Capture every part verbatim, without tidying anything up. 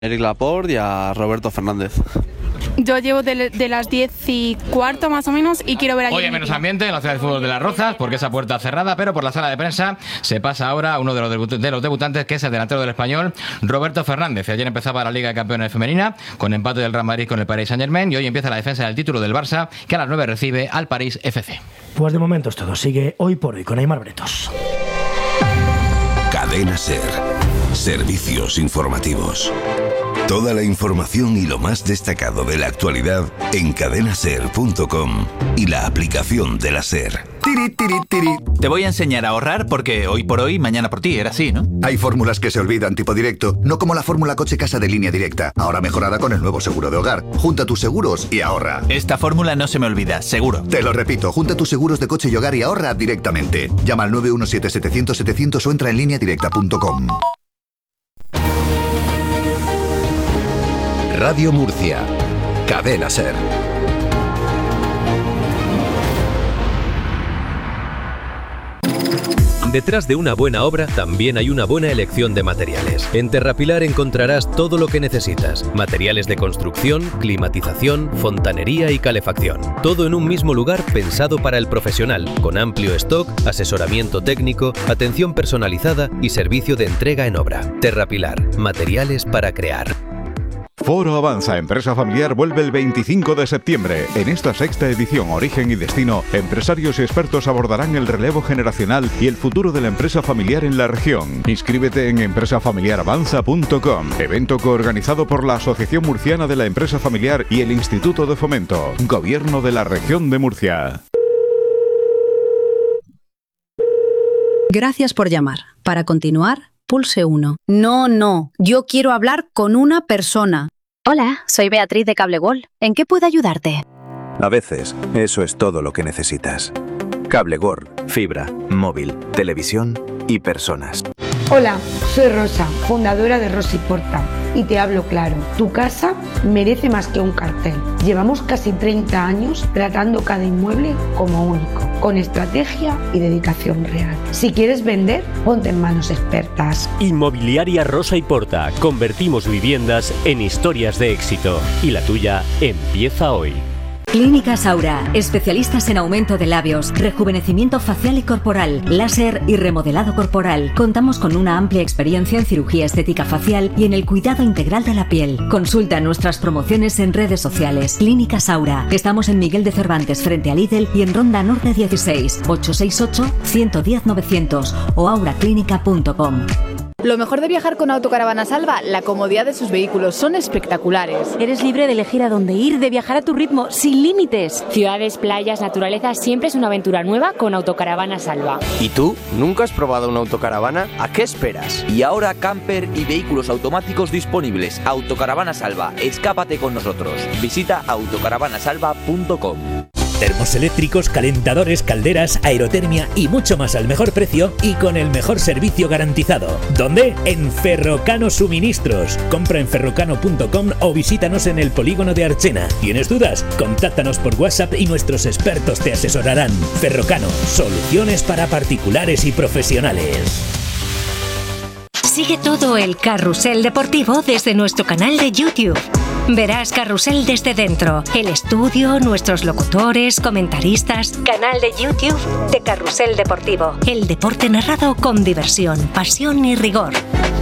Eric Laporte y a Roberto Fernández. Yo llevo de, de las diez y cuarto más o menos y quiero ver a... Hoy hay menos ambiente en la ciudad de fútbol de Las Rozas porque esa puerta cerrada, pero por la sala de prensa se pasa ahora a uno de los, debut- de los debutantes, que es el delantero del Español, Roberto Fernández. Ayer empezaba la Liga de Campeones femenina con empate del Real Madrid con el Paris Saint-Germain y hoy empieza la defensa del título del Barça, que a las nueve recibe al París F C. Pues de momento es todo. Sigue Hoy por Hoy con Aimar Bretos. Cadena SER. Servicios informativos. Toda la información y lo más destacado de la actualidad en cadena ser punto com y la aplicación de la SER. Tiri, tiri, tiri. Te voy a enseñar a ahorrar porque hoy por hoy, mañana por ti, era así, ¿no? Hay fórmulas que se olvidan, tipo directo, no como la fórmula coche casa de Línea Directa, ahora mejorada con el nuevo seguro de hogar. Junta tus seguros y ahorra. Esta fórmula no se me olvida, seguro. Te lo repito, junta tus seguros de coche y hogar y ahorra directamente. Llama al nueve uno siete, setecientos, setecientos o entra en línea directa punto com. Radio Murcia. Cadena SER. Detrás de una buena obra también hay una buena elección de materiales. En Terrapilar encontrarás todo lo que necesitas. Materiales de construcción, climatización, fontanería y calefacción. Todo en un mismo lugar pensado para el profesional, con amplio stock, asesoramiento técnico, atención personalizada y servicio de entrega en obra. Terrapilar, materiales para crear. Foro Avanza Empresa Familiar vuelve el veinticinco de septiembre. En esta sexta edición Origen y Destino, empresarios y expertos abordarán el relevo generacional y el futuro de la empresa familiar en la región. Inscríbete en empresa familiar avanza punto com, evento coorganizado por la Asociación Murciana de la Empresa Familiar y el Instituto de Fomento, Gobierno de la Región de Murcia. Gracias por llamar. Para continuar, pulse uno. No, no, yo quiero hablar con una persona. Hola, soy Beatriz de Cable World. ¿En qué puedo ayudarte? A veces, eso es todo lo que necesitas. Cable World, fibra, móvil, televisión y personas. Hola, soy Rosa, fundadora de Rosa y Porta, y te hablo claro. Tu casa merece más que un cartel. Llevamos casi treinta años tratando cada inmueble como único, con estrategia y dedicación real. Si quieres vender, ponte en manos expertas. Inmobiliaria Rosa y Porta. Convertimos viviendas en historias de éxito. Y la tuya empieza hoy. Clínica Saura, especialistas en aumento de labios, rejuvenecimiento facial y corporal, láser y remodelado corporal. Contamos con una amplia experiencia en cirugía estética facial y en el cuidado integral de la piel. Consulta nuestras promociones en redes sociales. Clínica Saura. Estamos en Miguel de Cervantes frente a Lidl y en Ronda Norte dieciséis, ocho seis ocho, uno uno cero, novecientos o auraclínica punto com. Lo mejor de viajar con Autocaravana Salva, la comodidad de sus vehículos, son espectaculares. Eres libre de elegir a dónde ir, de viajar a tu ritmo, sin límites. Ciudades, playas, naturaleza, siempre es una aventura nueva con Autocaravana Salva. ¿Y tú? ¿Nunca has probado una autocaravana? ¿A qué esperas? Y ahora camper y vehículos automáticos disponibles. Autocaravana Salva, escápate con nosotros. Visita autocaravana salva punto com. Termos eléctricos, calentadores, calderas, aerotermia y mucho más al mejor precio y con el mejor servicio garantizado. ¿Dónde? En Ferrocano Suministros. Compra en ferrocano punto com o visítanos en el polígono de Archena. ¿Tienes dudas? Contáctanos por WhatsApp y nuestros expertos te asesorarán. Ferrocano, soluciones para particulares y profesionales. Sigue todo el carrusel deportivo desde nuestro canal de YouTube. Verás Carrusel desde dentro, el estudio, nuestros locutores, comentaristas. Canal de YouTube de Carrusel Deportivo. El deporte narrado con diversión, pasión y rigor.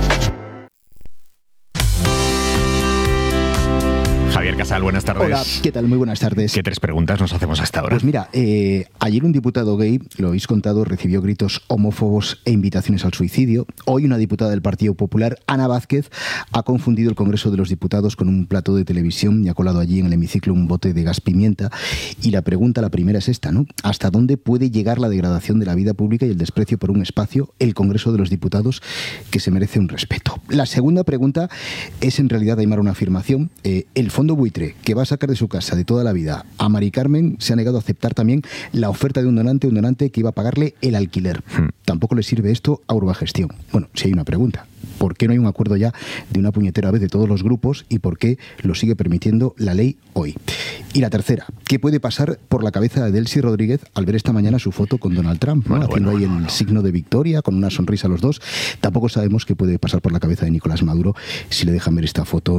Javier Casal, buenas tardes. Hola, ¿qué tal? Muy buenas tardes. ¿Qué tres preguntas nos hacemos hasta ahora? Pues mira, eh, ayer un diputado gay, lo habéis contado, recibió gritos homófobos e invitaciones al suicidio. Hoy una diputada del Partido Popular, Ana Vázquez, ha confundido el Congreso de los Diputados con un plató de televisión y ha colado allí en el hemiciclo un bote de gas pimienta. Y la pregunta, la primera es esta, ¿no? ¿Hasta dónde puede llegar la degradación de la vida pública y el desprecio por un espacio, el Congreso de los Diputados, que se merece un respeto? La segunda pregunta es en realidad, Aimar, una afirmación. Eh, el fondo buitre que va a sacar de su casa de toda la vida a Mari Carmen se ha negado a aceptar también la oferta de un donante, un donante que iba a pagarle el alquiler. Hmm. Tampoco le sirve esto a Urbagestión. Bueno, si hay una pregunta. ¿Por qué no hay un acuerdo ya de una puñetera vez de todos los grupos y por qué lo sigue permitiendo la ley hoy? Y la tercera, ¿qué puede pasar por la cabeza de Delcy Rodríguez al ver esta mañana su foto con Donald Trump, ¿no? Bueno, haciendo bueno, ahí bueno, el signo de victoria, con una sonrisa a los dos? Tampoco sabemos qué puede pasar por la cabeza de Nicolás Maduro si le dejan ver esta foto